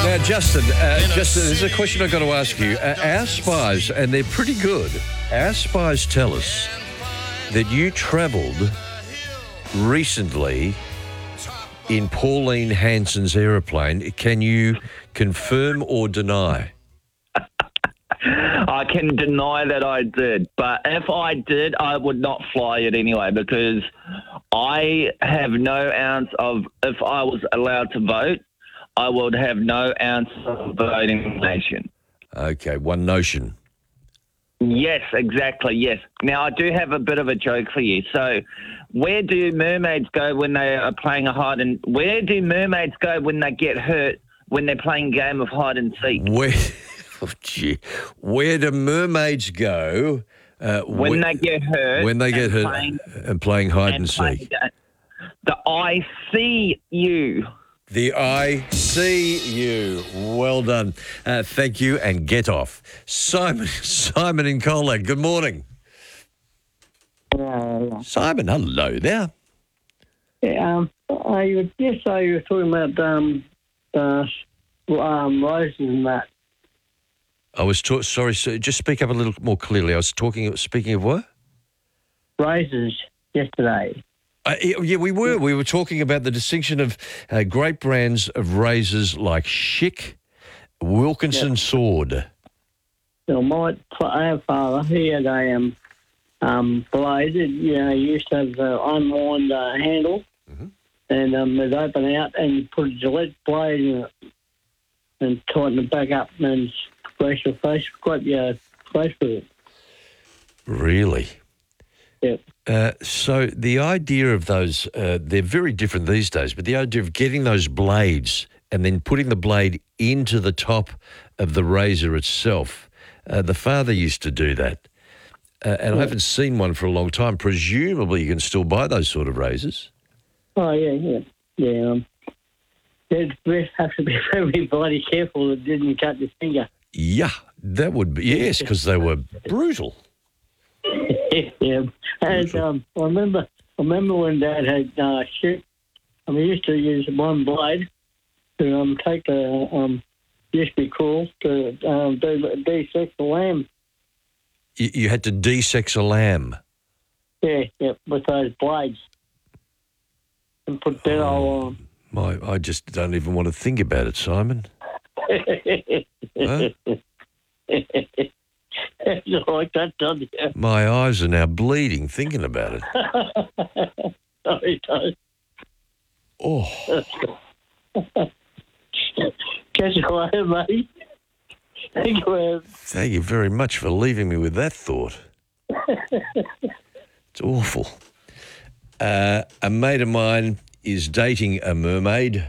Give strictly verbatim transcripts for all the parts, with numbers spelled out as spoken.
Now, Justin, uh, Justin, there's a question I've got to ask you. Uh, our spies, and they're pretty good, our spies tell us that you travelled recently in Pauline Hanson's aeroplane. Can you confirm or deny? I can deny that I did, but if I did, I would not fly it anyway because I have no ounce of, if I was allowed to vote, I would have no ounce of voting nation. Okay, one notion. Yes, exactly, yes. Now, I do have a bit of a joke for you. So, where do mermaids go when they are playing a hide and... Where do mermaids go when they get hurt when they're playing a game of hide and seek? Where, oh, gee, where do mermaids go... Uh, when wh- they get hurt... When they get hurt playing, and playing hide and, and seek. The I see you. The I see you. Well done. Uh, thank you, and get off. Simon Simon in Colac, good morning. Uh, Simon, hello there. yeah, um, I yesterday you were talking about um, uh, um, roses and that. I was ta- sorry, sir, just speak up a little more clearly. I was talking, speaking of what? Roses yesterday. Uh, yeah, we were. We were talking about the distinction of uh, great brands of razors like Schick, Wilkinson Yep. Sword. So my our father, he had a um, um, blade. It, you know, he used to have the unwind uh, handle, Mm-hmm. and um, it'd open out, and you put a Gillette blade in it, and tighten it back up, and scratch your face, scrape your face with it. Really? Yep. Uh, so the idea of those, uh, they're very different these days, but the idea of getting those blades and then putting the blade into the top of the razor itself, uh, the father used to do that. Uh, and I haven't seen one for a long time. Presumably you can still buy those sort of razors. Oh, yeah, yeah. Yeah, um, you'd have to be very bloody careful that it didn't cut your finger. Yeah, that would be, yes, because they were brutal. yeah, and um, I remember, I remember when Dad had uh, shit. I mean, he used to use one blade to um take the um used to be cool to um do de-sex the lamb. You, you had to de-sex a lamb. Yeah, yeah, with those blades and put that all on. My, I just don't even want to think about it, Simon. Huh? You like that, don't you? My eyes are now bleeding thinking about it. Sorry, don't. Oh, Catch you later, mate. Thank you. thank you very much for leaving me with that thought. It's awful. Uh, a mate of mine is dating a mermaid.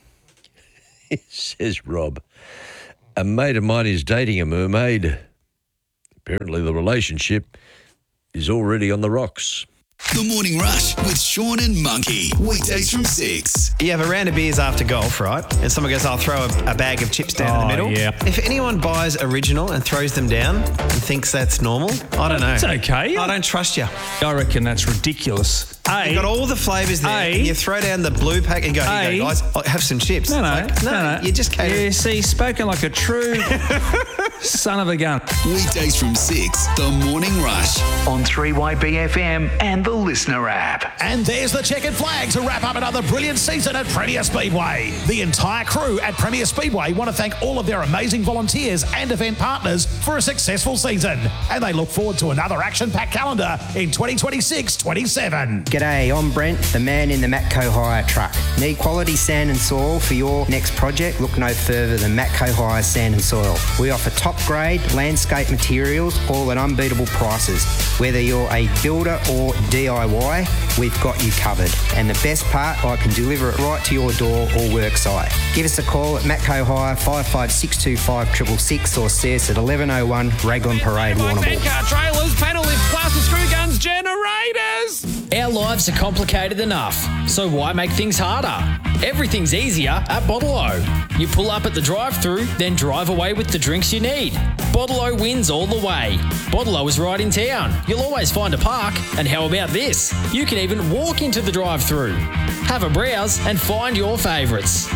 Says Rob. A mate of mine is dating a mermaid. Apparently the relationship is already on the rocks. The Morning Rush with Sean and Monkey. Weekdays from six. You have a round of beers after golf, right? And someone goes, I'll throw a, a bag of chips down Oh, the middle. yeah. If anyone buys original and throws them down and thinks that's normal, I don't know. It's okay. I don't trust you. I reckon that's ridiculous. A, You've got all the flavours there, A- and you throw down the blue pack and go, here you A- go, guys, I'll have some chips. no, no, Like, no, no, you just can't. Yeah, see, spoken like a true son of a gun. Weekdays from six. The Morning Rush. On three Y B F M and the Listener app. And there's the checkered flag to wrap up another brilliant season at Premier Speedway. The entire crew at Premier Speedway want to thank all of their amazing volunteers and event partners for a successful season. And they look forward to another action-packed calendar in twenty twenty-six twenty-seven. G'day, I'm Brent, the man in the Matco Hire truck. Need quality sand and soil for your next project? Look no further than Matco Hire Sand and Soil. We offer top grade landscape materials, all at unbeatable prices. Whether you're a builder or D I Y, we've got you covered. And the best part, I can deliver it right to your door or work site. Give us a call at Matco Hire five five six two five six six six or see us at eleven oh one Raglan Parade, Warrnambool. Car trailers, panel lifts, plaster screw guns, generators. Our lives are complicated enough, so why make things harder? Everything's easier at Bottle-O. You pull up at the drive-thru, then drive away with the drinks you need. Bottle-O wins all the way. Bottle-O is right in town. You'll always find a park. And how about this? You can even walk into the drive-thru. Have a browse and find your favourites.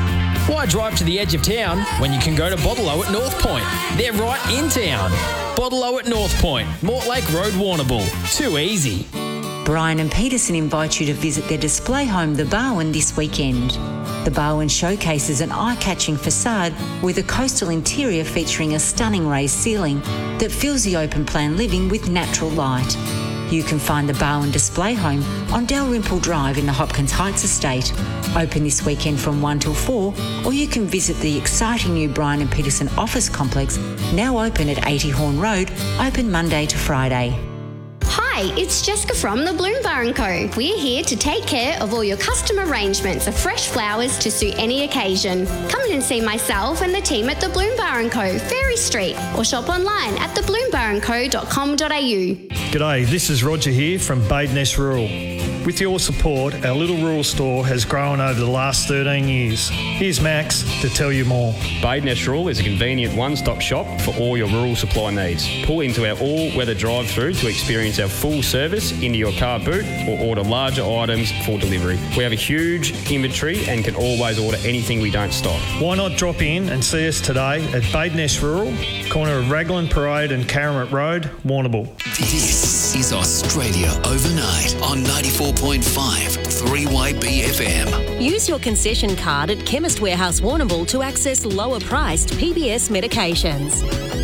Why drive to the edge of town when you can go to Bottle-O at North Point? They're right in town. Bottle-O at North Point, Mortlake Road, Warrnambool. Too easy. Brian and Peterson invite you to visit their display home, The Barwon, this weekend. The Barwon showcases an eye-catching facade with a coastal interior featuring a stunning raised ceiling that fills the open-plan living with natural light. You can find the Barwon display home on Dalrymple Drive in the Hopkins Heights estate. Open this weekend from one till four, or you can visit the exciting new Brian and Peterson office complex, now open at eighty Horn Road, open Monday to Friday. Hi, it's Jessica from the Bloom Bar and Co. We're here to take care of all your custom arrangements of fresh flowers to suit any occasion. Come in and see myself and the team at the Bloom Bar and Co, Ferry Street, or shop online at the bloom bar and co dot com dot a u. G'day, this is Roger here from Badeness Rural. With your support, our little rural store has grown over the last thirteen years. Here's Max to tell you more. Badeness Rural is a convenient one-stop shop for all your rural supply needs. Pull into our all-weather drive-through to experience our full service into your car boot or order larger items for delivery. We have a huge inventory and can always order anything we don't stock. Why not drop in and see us today at Badeness Rural, corner of Raglan Parade and Caramel Road, Warrnambool. This is Australia Overnight on ninety-four point five three Y B F M. Use your concession card at Chemist Warehouse Warrnambool to access lower-priced P B S medications.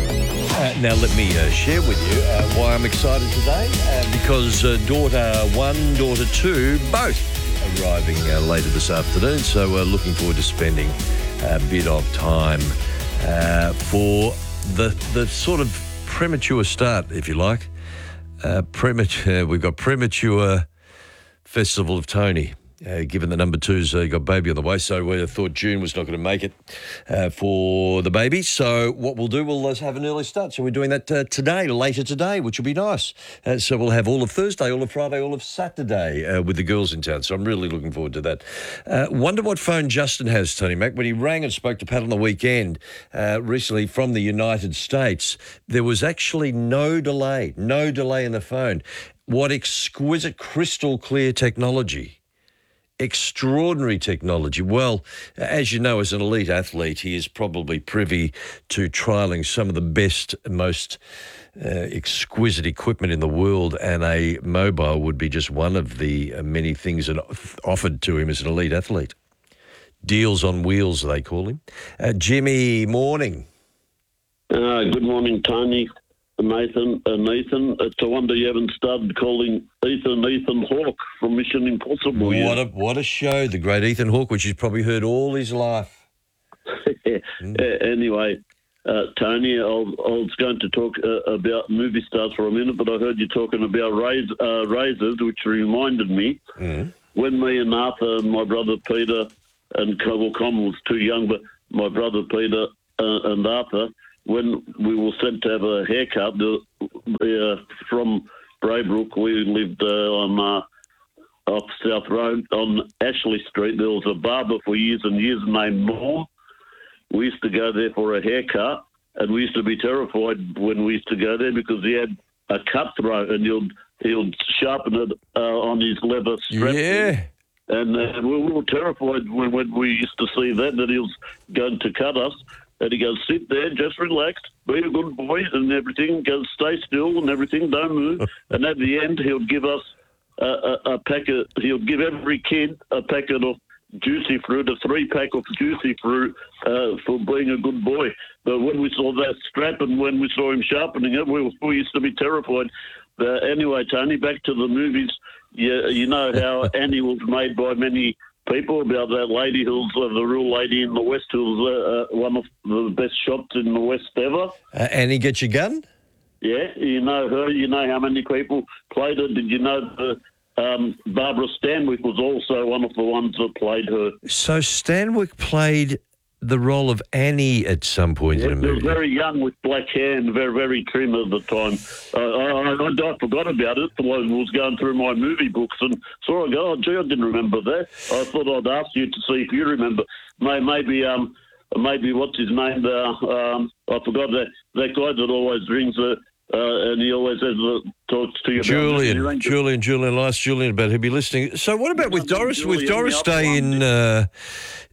Uh, now let me uh, share with you uh, why I'm excited today. Uh, because uh, daughter one, daughter two, both arriving uh, later this afternoon. So uh, looking forward to spending a bit of time uh, for the the sort of premature start, if you like. Uh, premature. We've got premature Festival of Tony. Uh, given the number two's uh, got baby on the way, so we thought June was not going to make it uh, for the baby. So what we'll do, we'll uh, have an early start. So we're doing that uh, today, later today, which will be nice. Uh, so we'll have all of Thursday, all of Friday, all of Saturday uh, with the girls in town. So I'm really looking forward to that. Uh, wonder what phone Justin has, Tony Mac. When he rang and spoke to Pat on the weekend uh, recently from the United States, there was actually no delay, no delay in the phone. What exquisite crystal clear technology. Extraordinary technology. Well, as you know, as an elite athlete, he is probably privy to trialling some of the best, most uh, exquisite equipment in the world, and a mobile would be just one of the uh, many things that offered to him as an elite athlete. Deals on wheels, they call him. Uh, Jimmy, morning. Uh, good morning, Tony. Nathan, uh, Nathan, it's a wonder you haven't started calling Ethan Ethan Hawke from Mission Impossible. What yet. a what a show, the great Ethan Hawke, which he's probably heard all his life. mm. uh, anyway, uh, Tony, I was, I was going to talk uh, about movie stars for a minute, but I heard you talking about raz- uh, razors, which reminded me mm. when me and Arthur and my brother Peter and well, Con was too young, but my brother Peter uh, and Arthur. When we were sent to have a haircut uh, from Braybrook, we lived uh, on uh, off South Road on Ashley Street. There was a barber for years and years named Norm. We used to go there for a haircut, and we used to be terrified when we used to go there because he had a cutthroat and he'll he'll sharpen it uh, on his leather strap. Yeah. And uh, we were terrified when, when we used to see that that he was going to cut us. And he goes, sit there, just relax, be a good boy and everything. Goes, stay still and everything, don't move. And at the end, he'll give us a, a, a packet. He'll give every kid a packet of juicy fruit, a three-pack of juicy fruit uh, for being a good boy. But when we saw that strap and when we saw him sharpening it, we, we used to be terrified. Uh, anyway, Tony, back to the movies. Yeah, you know how Annie was made by many people, about that lady who's uh, the real lady in the West, who's uh, uh, one of the best shots in the West ever. Uh, Annie, get your gun? Yeah, you know her. You know how many people played her. Did you know that um, Barbara Stanwyck was also one of the ones that played her? So Stanwyck played the role of Annie at some point yeah, in a she was movie. very young with black hair and very, very trim at the time. Uh, I, I, I forgot about it. I was going through my movie books and saw it go, oh, gee, I didn't remember that. I thought I'd ask you to see if you remember. Maybe, um, maybe what's his name? Uh, um, I forgot that, that guy that always rings uh, uh, and he always has uh, talks to you Julian, about Julian, Julian, I'll ask Julian about he'll be listening. So what about with Doris, with Julian, Doris the Day other in... one. Uh,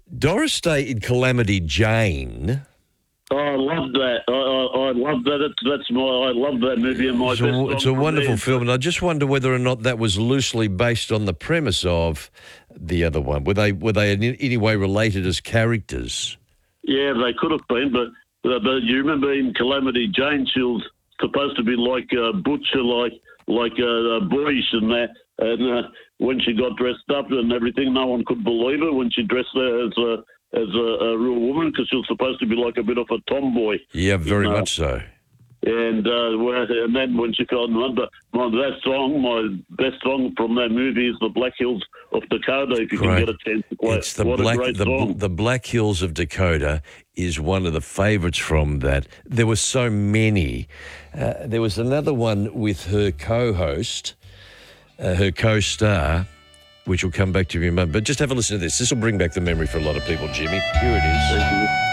Doris Day in Calamity Jane. Oh, I love that. I, I, I love that. It's, that's my. I love that movie and my It's best a, song it's a from wonderful there. film, and I just wonder whether or not that was loosely based on the premise of the other one. Were they were they in any way related as characters? Yeah, they could have been, but uh, but you remember in Calamity Jane, she was supposed to be like a butcher, like like a, a boyish and that. And uh, when she got dressed up and everything, no one could believe her when she dressed her as a as a, a real woman, because she was supposed to be like a bit of a tomboy. Yeah, very you know. much so. And uh, well, and then when she fell in love, but my that song, my best song from that movie is the Black Hills of Dakota. If you Great. can get a chance to play, It's the what black a great the, song! the Black Hills of Dakota is one of the favourites from that. There were so many. Uh, there was another one with her co-host, uh, her co-star, which will come back to you in a moment. But just have a listen to this. This will bring back the memory for a lot of people, Jimmy. Here it is.